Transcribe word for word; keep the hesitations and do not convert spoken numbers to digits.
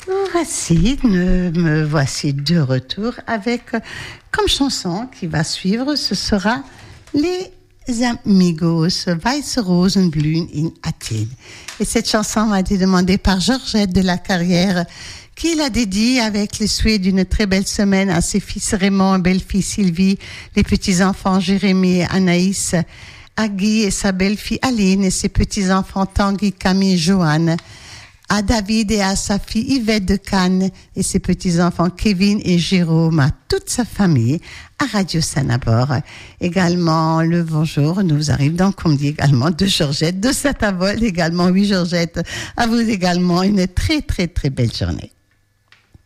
Voici, me, me voici de retour avec euh, comme chanson qui va suivre, ce sera Les Amigos, Weiße Rosen blühen in Athen. Et cette chanson m'a été demandée par Georgette de la Carrière, qui la dédie avec les souhaits d'une très belle semaine à ses fils Raymond, belle-fille Sylvie, les petits-enfants Jérémy et Anaïs, à Guy et sa belle-fille Aline et ses petits-enfants Tanguy, Camille et Joanne, à David et à sa fille Yvette de Cannes et ses petits-enfants Kevin et Jérôme, à toute sa famille, à Radio Sanabor. Également, le bonjour nous arrive donc, on dit également, de Georgette, de Satavol également. Oui, Georgette, à vous également une très, très, très belle journée.